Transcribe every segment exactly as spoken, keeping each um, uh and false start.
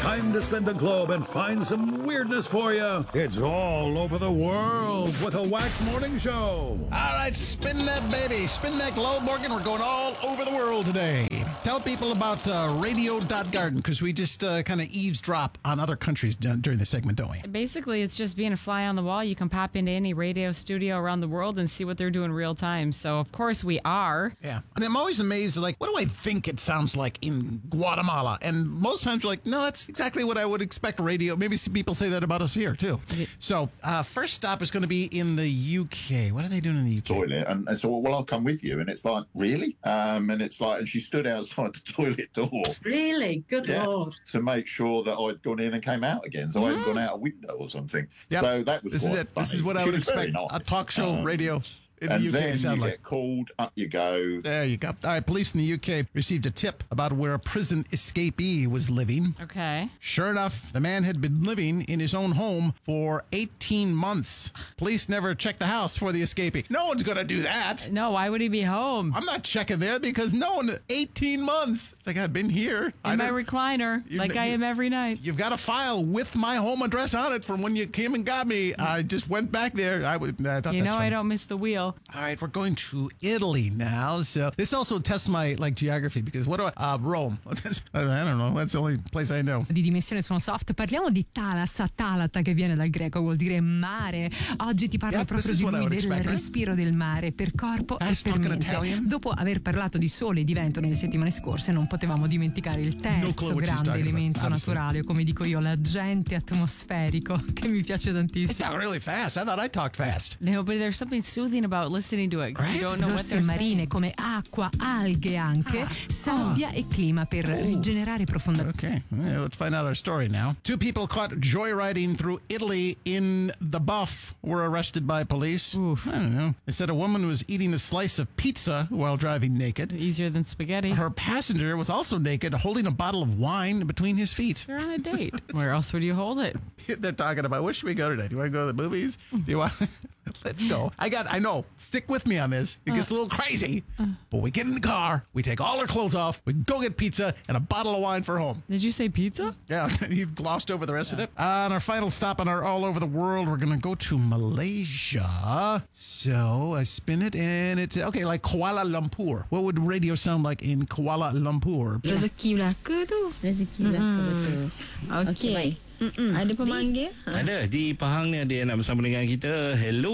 Time to spin the globe and find some weirdness for you. It's all over the world with a Wax Morning Show. All right, spin that baby. Spin that globe, Morgan. We're going all over the world today. Tell people about uh, radio dot garden, because we just uh, kind of eavesdrop on other countries d- during the segment, don't we? Basically, it's just being a fly on the wall. You can pop into any radio studio around the world and see what they're doing real time. So, of course, we are. Yeah. And I'm always amazed, like, what do I think it sounds like in Guatemala? And most times you're like, no, that's exactly what I would expect radio. Maybe some people say that about us here, too. So, uh, first stop is going to be in the U K. What are they doing in the U K? Toilet. And I said, well, well, I'll come with you. And it's like, really? Um, and it's like, and she stood outside the toilet door. Really? Good yeah, Lord. To make sure that I'd gone in and came out again. So mm. I hadn't gone out a window or something. Yep. So that was This quite is it. funny. This is what I She would was very expect. nice. A talk show Um, radio. In and the U K, then you like. get called, up you go. There you go. All right, police in the U K received a tip about where a prison escapee was living. Okay. Sure enough, the man had been living in his own home for eighteen months. Police never checked the house for the escapee. No one's going to do that. No, why would he be home? I'm not checking there because no one, eighteen months. It's like, I've been here. In my recliner, You- like I you- am every night. You've got a file with my home address on it from when you came and got me. I just went back there. I, would, I thought You that's know funny. I don't miss the wheel. All right, we're going to Italy now. So this also tests my like geography because what do I uh, Rome? I don't know. That's the only place I know. Di dimensione sono soft. Parliamo di Talas, Talata, che viene dal greco, vuol dire mare. Oggi ti parlo Yep, proprio this is di what I lui, would del expect, right? respiro del mare per corpo Fast e per talking mente. Italian? Dopo aver parlato di sole e di vento nelle settimane scorse, non potevamo dimenticare il No clue terzo what she's grande talking elemento about, obviously. naturale, o come dico io, l'agente atmosferico, che mi piace I tantissimo. talk really fast. I thought I talked fast. No, but there's something soothing about listening to it. 'Cause Right? You don't know what Risorse they're marine saying. come acqua, alghe anche, sabbia e clima per rigenerare profondamente. Okay, well, let's find out our story now. Two people caught joyriding through Italy in the Buff were arrested by police. Oof. I don't know. They said a woman was eating a slice of pizza while driving naked. Easier than spaghetti. Her passenger was also naked, holding a bottle of wine between his feet. You're on a date. Where else would you hold it? They're talking about, where should we go today? Do you want to go to the movies? Do you want? Let's go. I got, I know. Stick with me on this. It gets a little crazy. But we get in the car, we take all our clothes off, we go get pizza and a bottle of wine for home. Did you say pizza? Yeah, you glossed over the rest of it. Uh, on our final stop on our all over the world, we're going to go to Malaysia. So I spin it and it's, okay, like Kuala Lumpur. What would radio sound like in Kuala Lumpur? Rezeki belaka tu. Rezeki belaka betul. Okey. Mm-mm. Ada pemanggil? Ha? Ada di Pahang ni ada yang nak bersama dengan kita. Hello.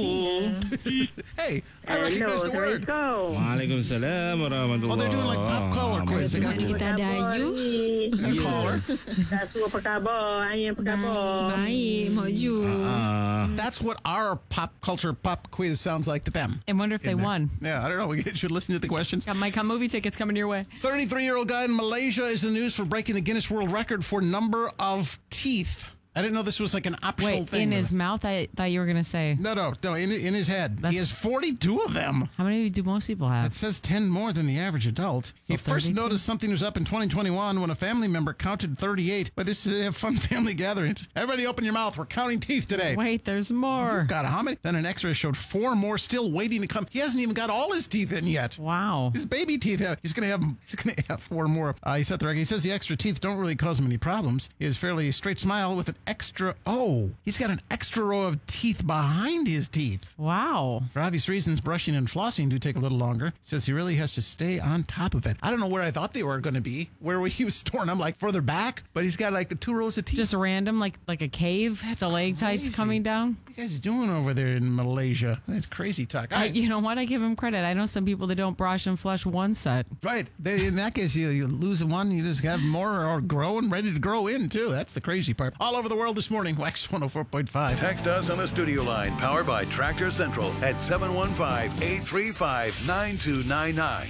Hey, I recognize the word. Waalaikumsalam warahmatullahi. Oh, they're doing like pop color quiz. They got Mari kita ada Ayu. a caller. Tasu apa khabar? Ayu apa khabar? Baik, maju. Ah, That's what our pop culture pop quiz sounds like to them. I wonder if they In there. won. Yeah, I don't know. We should listen to the questions. Got Mike on movie tickets coming your way. thirty-three-year-old guy in Malaysia is in the news for breaking the Guinness World Record for number of teeth. I didn't know this was like an optional Wait, thing. in his mouth? I thought you were going to say. No, no, no, in, in his head. That's- He has forty-two of them. How many do most people It have? says ten more than the average adult. So he first thirty-two? noticed something was up in twenty twenty-one when a family member counted thirty-eight. But this is a fun family gathering. Everybody open your mouth. We're counting teeth today. Wait, there's more. You've got how many? Then an x-ray showed four more still waiting to come. He hasn't even got all his teeth in yet. Wow. His baby teeth. Have, he's gonna have. He's gonna have four more. Uh, he set the record. He says the extra teeth don't really cause him any problems. He has a fairly straight smile with an extra. Oh, he's got an extra row of teeth behind his teeth. Wow. For obvious reasons, brushing and flossing do take a little longer. He says he really has to stay on top of it. I don't know where I thought they were going to be, where he was storing them, like further back. But he's got like two rows of teeth. Just random, like like a cave, stalactites crazy. coming down. What are you guys doing over there in Malaysia? That's crazy talk. All I, right. you know what? I give him credit. I know some people that don't brush and flush one set. Right. They, in that case, you, you lose one, you just have more or grow and ready to grow in, too. That's the crazy part. All over the world this morning, Wax one oh four point five. Text us on the studio line, powered by Tractor Central at seven one five, eight three five, nine two nine nine.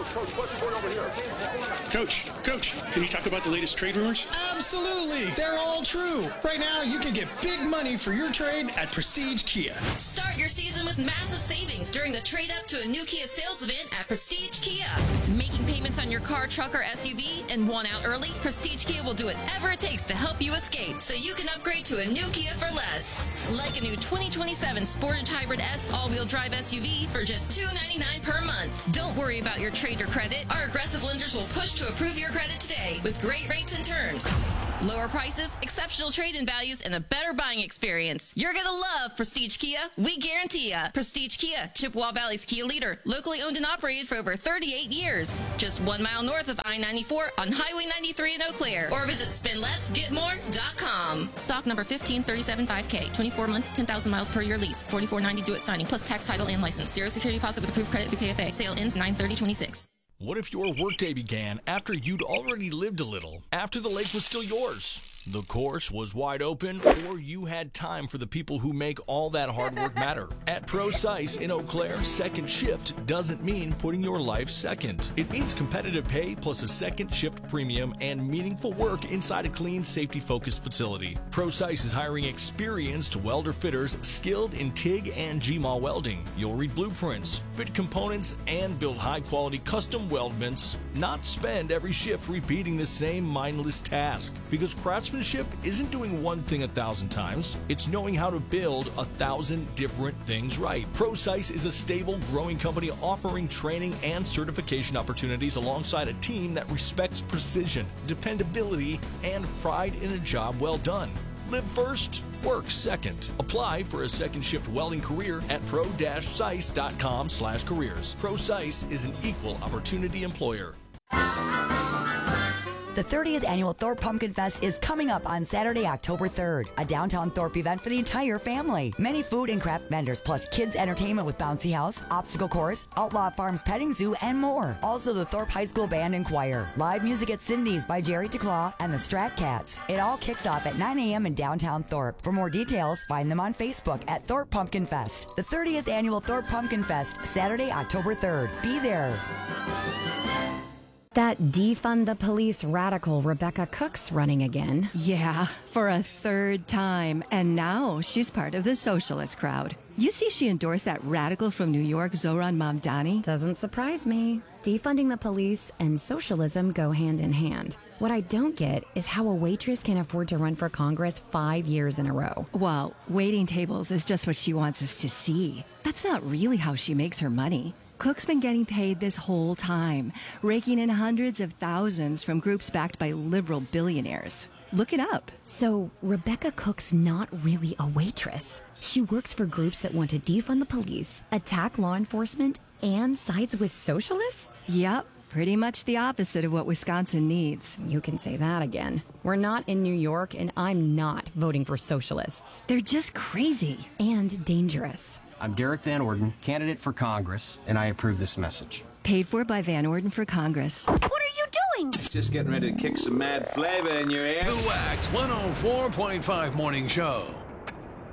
Coach, Coach, can you talk about the latest trade rumors? Absolutely. They're all true. Right now, you can get big money for your trade at Prestige Kia. Start your season with massive savings during the trade up to a new Kia sales event at Prestige Kia. Making payments on your car, truck, or S U V and want out early? Prestige Kia will do whatever it takes to help you escape so you can upgrade to a new Kia for less. Like a new twenty twenty-seven Sportage Hybrid S all-wheel drive S U V for just two hundred ninety-nine dollars per month. Don't worry about your trade or credit. Our aggressive lenders will push to approve your credit today with great rates and terms. Lower prices, exceptional trade-in values, and a better buying experience. You're going to love Prestige Kia. We guarantee ya. Prestige Kia, Chippewa Valley's Kia leader. Locally owned and operated for over thirty-eight years. Just one mile north of I ninety-four on Highway ninety-three in Eau Claire. Or visit spend less get more dot com. Stock number fifteen thirty-seven five K. twenty-four months, ten thousand miles per year lease. forty-four ninety due at signing, plus tax, title, and license. Zero security deposit with approved credit through K F A. Sale ends nine thirty twenty-six. What if your workday began after you'd already lived a little, after the lake was still yours? The course was wide open, or you had time for the people who make all that hard work matter. At ProSice in Eau Claire, second shift doesn't mean putting your life second. It means competitive pay plus a second shift premium and meaningful work inside a clean, safety-focused facility. ProSice is hiring experienced welder fitters skilled in TIG and G M A W welding. You'll read blueprints, fit components, and build high-quality custom weldments, not spend every shift repeating the same mindless task. Because craftsmanship isn't doing one thing a thousand times, it's knowing how to build a thousand different things right. ProSice is a stable, growing company offering training and certification opportunities alongside a team that respects precision, dependability, and pride in a job well done. Live first, work second. Apply for a second shift welding career at pro dash sice dot com slash careers. ProSice is an equal opportunity employer. The thirtieth Annual Thorpe Pumpkin Fest is coming up on Saturday, October third, a downtown Thorpe event for the entire family. Many food and craft vendors, plus kids' entertainment with Bouncy House, Obstacle Course, Outlaw Farms Petting Zoo, and more. Also, the Thorpe High School Band and Choir. Live music at Cindy's by Jerry DeClaw and the Strat Cats. It all kicks off at nine a.m. in downtown Thorpe. For more details, find them on Facebook at Thorpe Pumpkin Fest. The thirtieth Annual Thorpe Pumpkin Fest, Saturday, October third. Be there. That defund the police radical Rebecca Cook's running again. Yeah, for a third time. And now she's part of the socialist crowd. You see she endorsed that radical from New York, Zohran Mamdani? Doesn't surprise me. Defunding the police and socialism go hand in hand. What I don't get is how a waitress can afford to run for Congress five years in a row. Well, waiting tables is just what she wants us to see. That's not really how she makes her money. Cook's been getting paid this whole time, raking in hundreds of thousands from groups backed by liberal billionaires. Look it up. So Rebecca Cook's not really a waitress. She works for groups that want to defund the police, attack law enforcement, and sides with socialists? Yep. Pretty much the opposite of what Wisconsin needs. You can say that again. We're not in New York, and I'm not voting for socialists. They're just crazy. And dangerous. I'm Derek Van Orden, candidate for Congress, and I approve this message. Paid for by Van Orden for Congress. What are you doing? Just getting ready to kick some mad flavor in your ear. The Wax one oh four point five Morning Show.